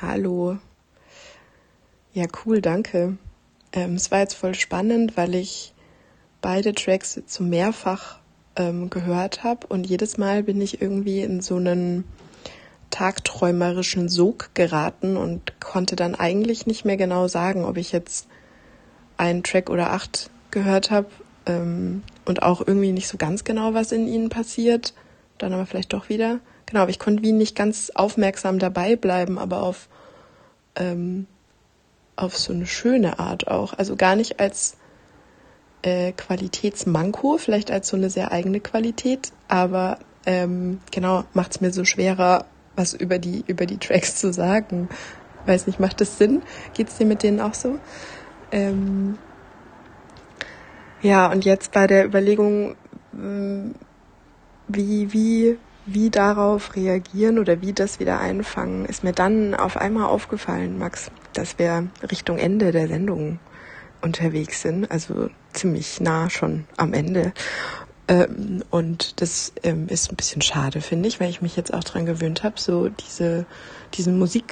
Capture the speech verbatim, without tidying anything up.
Hallo. Ja, cool, danke. Ähm, es war jetzt voll spannend, weil ich beide Tracks jetzt so mehrfach ähm, gehört habe und jedes Mal bin ich irgendwie in so einen tagträumerischen Sog geraten und konnte dann eigentlich nicht mehr genau sagen, ob ich jetzt einen Track oder acht gehört habe ähm, und auch irgendwie nicht so ganz genau, was in ihnen passiert, dann aber vielleicht doch wieder. Genau, aber ich konnte wie nicht ganz aufmerksam dabei bleiben, aber auf ähm, auf so eine schöne Art auch. Also gar nicht als äh, Qualitätsmanko, vielleicht als so eine sehr eigene Qualität, aber ähm, genau, macht es mir so schwerer, was über die über die Tracks zu sagen. Weiß nicht, macht das Sinn? Geht's dir mit denen auch so? Ähm, ja, und jetzt bei der Überlegung, wie, wie, wie darauf reagieren oder wie das wieder einfangen, ist mir dann auf einmal aufgefallen, Max, dass wir Richtung Ende der Sendung unterwegs sind, also ziemlich nah schon am Ende. Ähm, und das ähm, ist ein bisschen schade, finde ich, weil ich mich jetzt auch dran gewöhnt habe, so diese, diesen Musik